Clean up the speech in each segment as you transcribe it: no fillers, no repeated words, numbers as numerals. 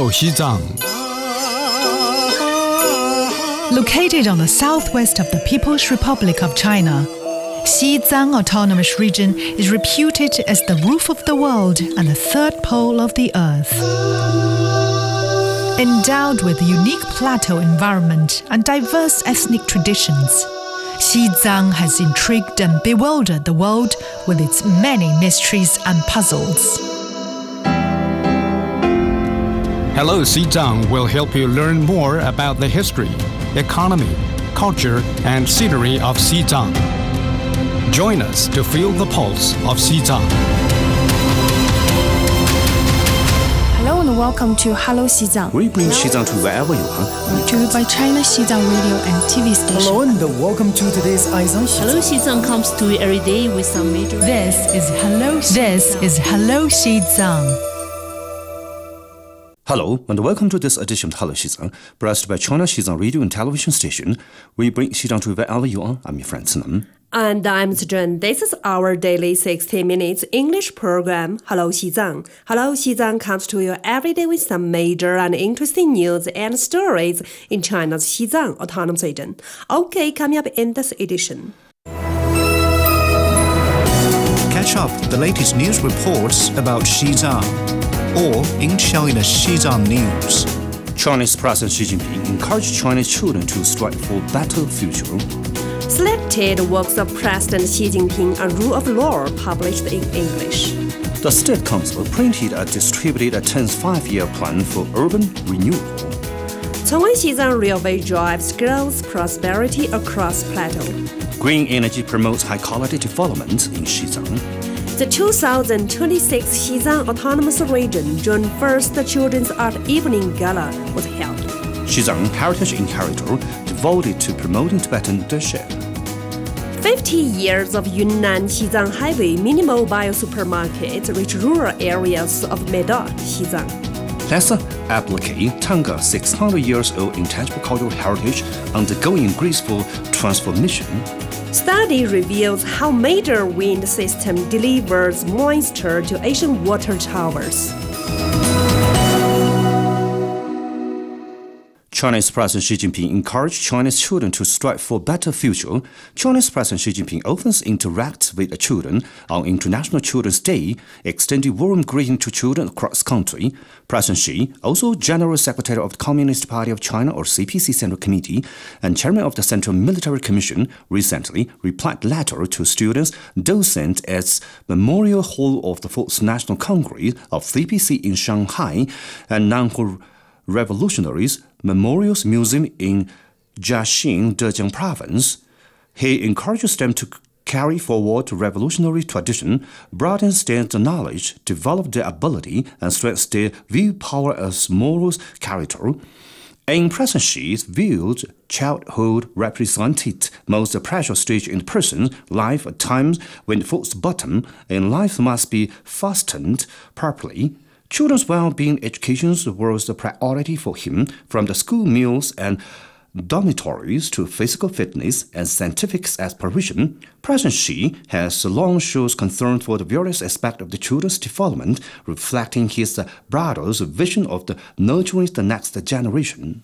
Hello, Xizang. Located on the southwest of the People's Republic of China, Xizang Autonomous Region is reputed as the roof of the world and the third pole of the earth. Endowed with a unique plateau environment and diverse ethnic traditions, Xizang has intrigued and bewildered the world with its many mysteries and puzzles. Hello, Xizang will help you learn more about the history, economy, culture, and scenery of Xizang. Join us to feel the pulse of Xizang. Hello and welcome to Hello Xizang. We bring Xizang to wherever you are. Brought to you by China Xizang Radio and TV station. Hello and welcome to today's Aizang Xizang. Hello Xizang comes to you every day with some major... This is Hello Xizang. Hello and welcome to this edition of Hello Xizang, brought by China Xizang Radio and Television Station. We bring Xizang to wherever you are. I'm your friend Sinan. And I'm Zhen. This is our daily 60 minutes English program, Hello Xizang. Hello Xizang comes to you every day with some major and interesting news and stories in China's Xizang Autonomous Region. Okay, coming up in this edition. Catch up the latest news reports about Xizang or in China's Xizang News. Chinese President Xi Jinping encouraged Chinese children to strive for a better future. Selected works of President Xi Jinping, A Rule of Law, published in English. The State Council printed and distributed a 10th five-year plan for urban renewal. Chongwei Xizang Railway drives growth, prosperity across plateau. Green energy promotes high-quality development in Xizang. The 2026 Xizang Autonomous Region June 1st Children's Art Evening Gala was held. Xizang Heritage Inheritor devoted to promoting Tibetan leadership. 50 years of Yunnan Xizang Highway mini-mobile supermarket reach rural areas of Medan, Xizang. Let's applicate Tanga 600 years old intangible cultural heritage undergoing graceful transformation. Study reveals how major wind system delivers moisture to Asian water towers. Chinese President Xi Jinping encouraged Chinese children to strive for a better future. Chinese President Xi Jinping often interacts with the children on International Children's Day, extending warm greetings to children across the country. President Xi, also General Secretary of the Communist Party of China or CPC Central Committee and Chairman of the Central Military Commission, recently replied a letter to students, docents at Memorial Hall of the Fourth National Congress of CPC in Shanghai and Nanhu Revolutionaries Memorials Museum in Jiaxing, Zhejiang Province. He encourages them to carry forward the revolutionary tradition, broaden their knowledge, develop their ability, and strengthen their willpower as moral character. In President Xi's view, childhood represented most precious stage in the person's life at times when the fourth bottom in life must be fastened properly. Children's well-being education was the priority for him, from the school meals and dormitories to physical fitness and scientific aspiration. President Xi has long shown concern for the various aspects of the children's development, reflecting his brother's vision of the nurturing the next generation.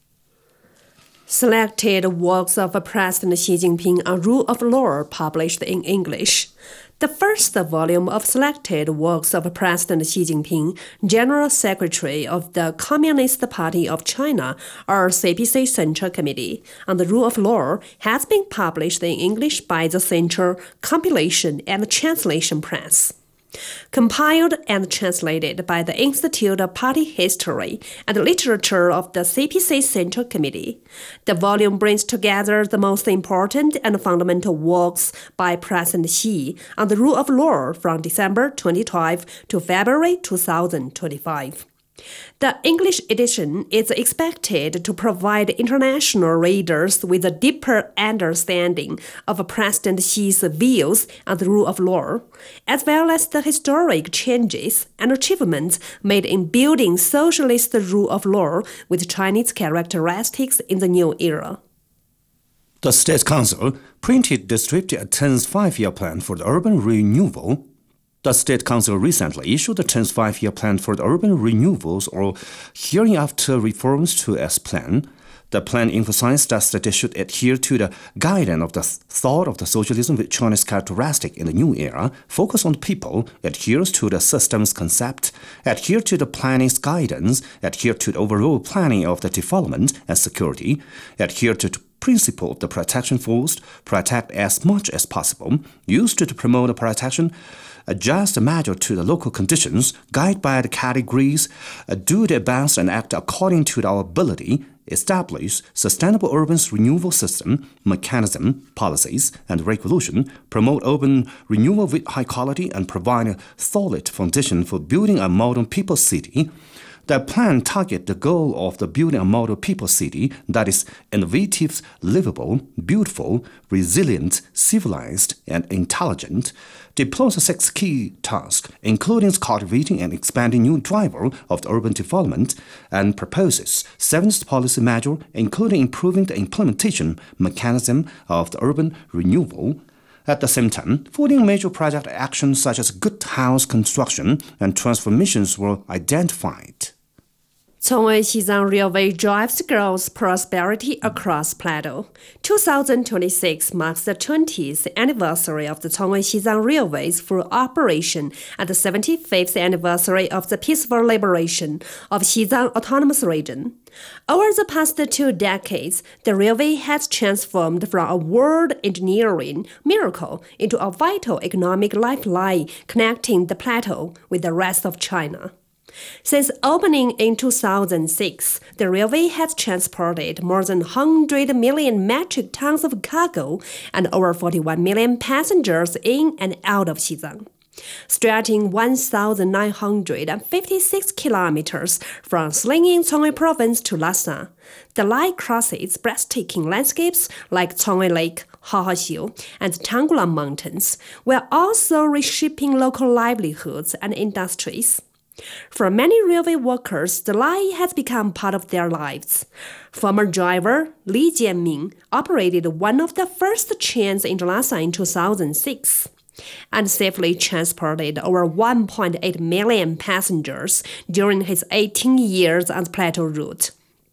Selected works of President Xi Jinping, A Rule of Law, published in English. The first volume of selected works of President Xi Jinping, General Secretary of the Communist Party of China, or CPC Central Committee, on the Rule of Law has been published in English by the Central Compilation and Translation Press. Compiled and translated by the Institute of Party History and Literature of the CPC Central Committee, the volume brings together the most important and fundamental works by President Xi on the rule of law from December 2012 to February 2025. The English edition is expected to provide international readers with a deeper understanding of President Xi's views on the rule of law, as well as the historic changes and achievements made in building socialist rule of law with Chinese characteristics in the new era. The State Council printed distributed a 10th five-year plan for the urban renewal. The State Council recently issued the 10th five-year plan for the urban renewals or hereinafter reforms to its plan. The plan emphasized that they should adhere to the guidance of the thought of the socialism with Chinese characteristic in the new era, focus on the people, adheres to the system's concept, adhere to the planning's guidance, adhere to the overall planning of the development and security, adhere to the principle of the protection force, protect as much as possible, used to promote the protection, adjust the measure to the local conditions, guide by the categories, do the best and act according to our ability, establish sustainable urban renewal system, mechanism, policies, and regulation, promote urban renewal with high quality, and provide a solid foundation for building a modern people's city. The plan targets the goal of the building a model people city that is innovative, livable, beautiful, resilient, civilized, and intelligent. Deploys 6 key tasks, including cultivating and expanding new drivers of the urban development, and proposes 7 policy measures, including improving the implementation mechanism of the urban renewal. At the same time, 14 major project actions such as good house construction and transformations were identified. Chongwei-Xizang Railway drives growth prosperity across Plateau. 2026 marks the 20th anniversary of the Chongwei-Xizang Railway's full operation and the 75th anniversary of the peaceful liberation of Xizang Autonomous Region. Over the past 2 decades, the railway has transformed from a world engineering miracle into a vital economic lifeline connecting the plateau with the rest of China. Since opening in 2006, the railway has transported more than 100 million metric tons of cargo and over 41 million passengers in and out of Xizang. Stretching 1,956 kilometers from Slingyin, Chongwei Province to Lhasa, the line crosses breathtaking landscapes like Chongwei Lake, Haoxiu, and Tanggulang Mountains, while also reshaping local livelihoods and industries. For many railway workers, the line has become part of their lives. Former driver Li Jianming operated one of the first trains in Lhasa in 2006 and safely transported over 1.8 million passengers during his 18 years on the Plateau route.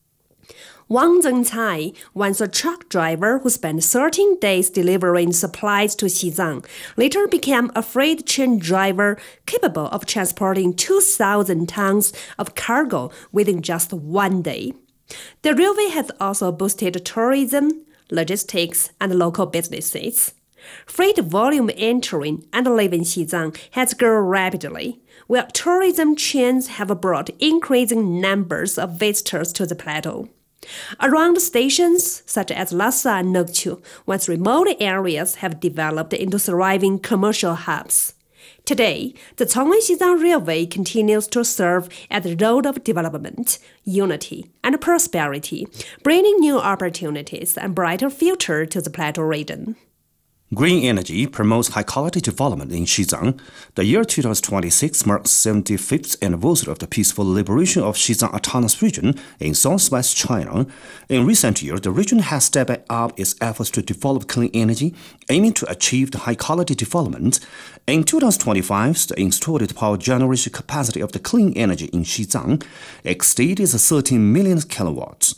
Wang Zhengcai, once a truck driver who spent 13 days delivering supplies to Xizang, later became a freight train driver capable of transporting 2,000 tons of cargo within just 1 day. The railway has also boosted tourism, logistics, and local businesses. Freight volume entering and leaving Xizang has grown rapidly, while tourism chains have brought increasing numbers of visitors to the plateau. Around stations such as Lhasa and Nokchu, once remote areas have developed into thriving commercial hubs. Today, the Chongwei-Xizang Railway continues to serve as the road of development, unity, and prosperity, bringing new opportunities and brighter future to the Plateau region. Green energy promotes high-quality development in Xizang. The year 2026 marks 75th anniversary of the peaceful liberation of Xizang Autonomous Region in southwest China. In recent years, the region has stepped up its efforts to develop clean energy, aiming to achieve the high-quality development. In 2025, the installed power generation capacity of the clean energy in Xizang exceeded 13 million kilowatts.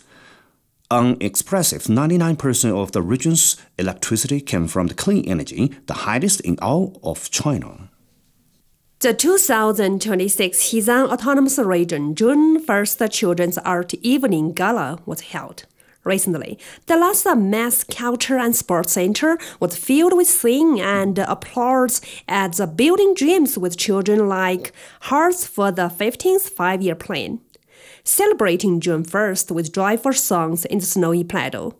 An expressive 99% of the region's electricity came from the clean energy, the highest in all of China. The 2026 Xizang Autonomous Region June 1st Children's Art Evening Gala was held. Recently, the Lhasa Mass Culture and Sports Center was filled with singing and applause at the Building Dreams with Children like Hearts for the 15th Five-Year Plan. Celebrating June 1st with joyful songs in the snowy plateau.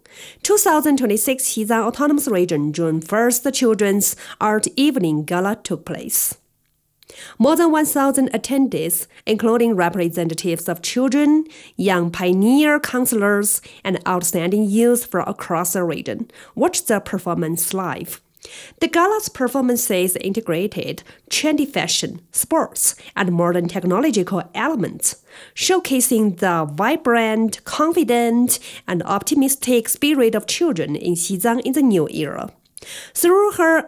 2026 Xizang Autonomous Region June 1st Children's Art Evening Gala took place. More than 1,000 attendees, including representatives of children, young pioneer counselors, and outstanding youth from across the region, watched the performance live. The gala's performances integrated trendy fashion, sports, and modern technological elements, showcasing the vibrant, confident, and optimistic spirit of children in Xizang in the new era. Through her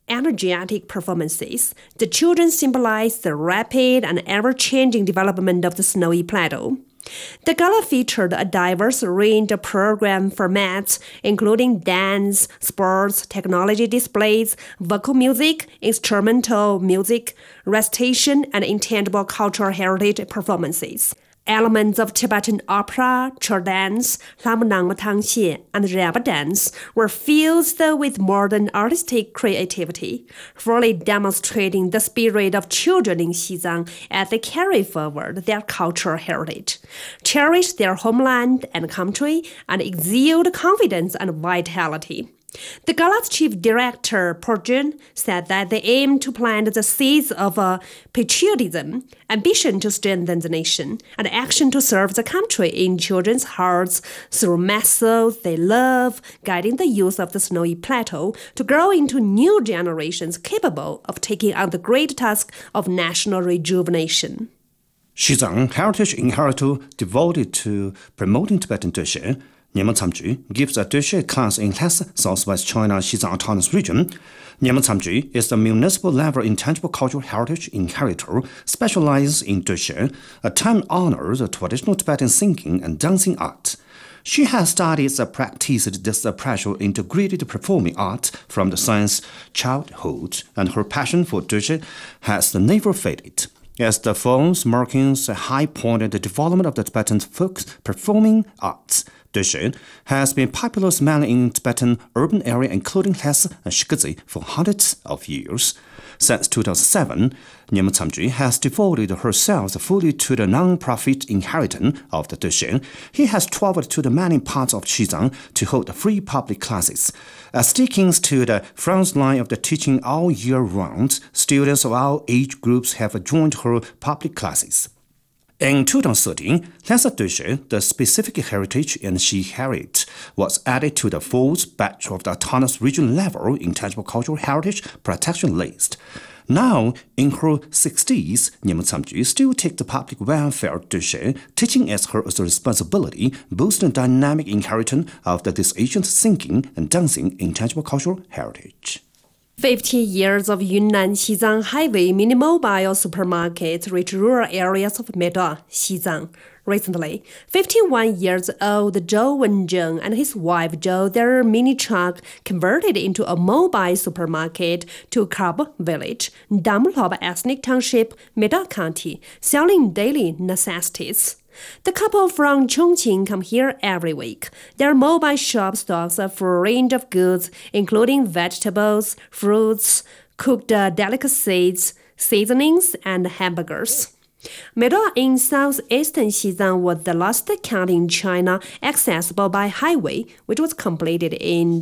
energetic performances. The children symbolize the rapid and ever-changing development of the Snowy Plateau. The gala featured a diverse range of program formats, including dance, sports, technology displays, vocal music, instrumental music, recitation, and intangible cultural heritage performances. Elements of Tibetan opera, chur dance, Lamunang Matangxie, and Raba dance were fused with modern artistic creativity, fully demonstrating the spirit of children in Xizang as they carry forward their cultural heritage, cherish their homeland and country, and exude confidence and vitality. The gala's chief director, Po Jun, said that they aim to plant the seeds of patriotism, ambition to strengthen the nation, and action to serve the country in children's hearts through methods they love, guiding the youth of the Snowy Plateau to grow into new generations capable of taking on the great task of national rejuvenation. Xizang Heritage Inheritor, devoted to promoting Tibetan Dushe, Nyama Tsamju gives a Dushe class in Lhasa, Southwest China Xizang Autonomous Region. Nyama Tsamju is the municipal-level intangible cultural heritage inheritor, specializes in Dushe, a time-honored traditional Tibetan singing and dancing art. She has studied and practiced this approach integrated performing art from the science childhood, and her passion for Dushe has never faded. As the phone's markings a high point in the development of the Tibetan folk performing arts, Dushe has been popular mainly in Tibetan urban area including Lhasa and Shikadzi for hundreds of years. Since 2007, Nyama Tsamju has devoted herself fully to the non-profit inheritance of the Dushe. He has traveled to the many parts of Xizang to hold free public classes. Sticking to the front line of the teaching all year round, students of all age groups have joined her public classes. In 2013, Lhasa Dushe, the specific heritage and she heritage, was added to the fourth batch of the autonomous region level intangible cultural heritage protection list. Now, in her 60s, Nyama Tsamju still takes the public welfare Dushe, teaching as her responsibility, boosting dynamic inheritance of this ancient singing and dancing intangible cultural heritage. 50 years of Yunnan Xizang Highway mini-mobile supermarkets reach rural areas of Meida, Xizang. Recently, 51-year-old Zhou Wenzheng and his wife Zhou their mini truck converted into a mobile supermarket to Kaba Village, Damloba Ethnic Township, Meida County, selling daily necessities. The couple from Chongqing come here every week. Their mobile shop stocks a full range of goods, including vegetables, fruits, cooked delicacies, seasonings, and hamburgers. Meida in southeastern Xizang was the last county in China accessible by highway, which was completed in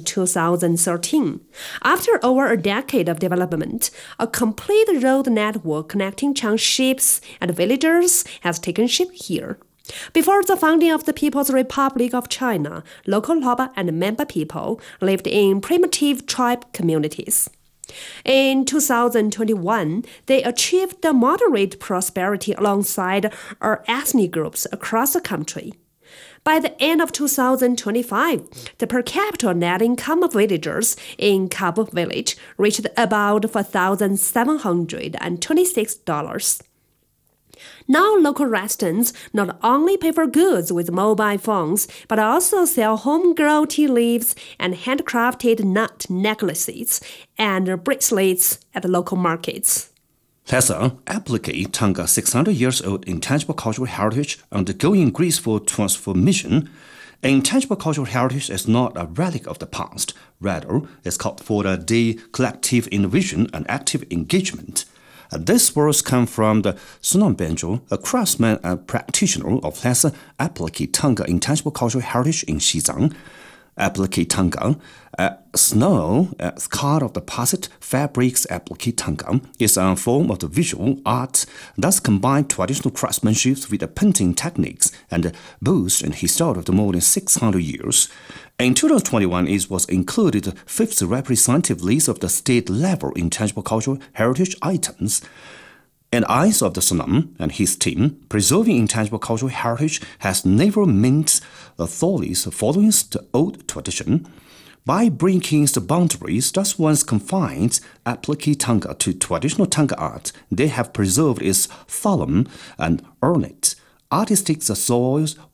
2013. After over a decade of development, a complete road network connecting townships and villages has taken shape here. Before the founding of the People's Republic of China, local Loba and Memba people lived in primitive tribe communities. In 2021, they achieved moderate prosperity alongside our ethnic groups across the country. By the end of 2025, the per capita net income of villagers in Kaba Village reached about $4,726. Now, local residents not only pay for goods with mobile phones, but also sell homegrown tea leaves and handcrafted nut necklaces and bracelets at local markets. Lhasa, Apliki Tanga 600 years old intangible cultural heritage undergoing graceful transformation. Intangible cultural heritage is not a relic of the past. Rather, it's called for the collective innovation and active engagement. These words come from the Sunam Benjo, a craftsman and practitioner of Lhasa Apliki Tanga intangible cultural heritage in Xizang. Apliki Tanga, snow, scar of the past fabrics Apliki Tanga, is a form of the visual art that combines traditional craftsmanship with the painting techniques and boasts in history of more than 600 years. In 2021, it was included the fifth representative list of the state-level intangible cultural heritage items. In the eyes of the Sunam and his team, preserving intangible cultural heritage has never meant authorities following the old tradition. By breaking the boundaries that once confined Apliki Tanga to traditional Tanga art, they have preserved its solemn and ornate artistic soils